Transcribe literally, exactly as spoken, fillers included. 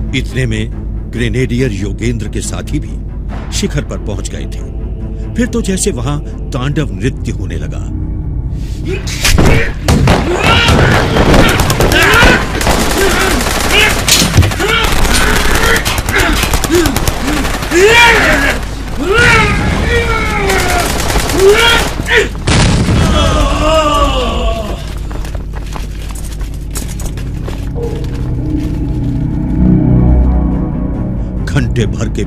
इतने में ग्रेनेडियर योगेंद्र के साथी भी शिखर पर पहुंच गए थे। फिर तो जैसे वहां तांडव नृत्य होने लगा। घंटे भर के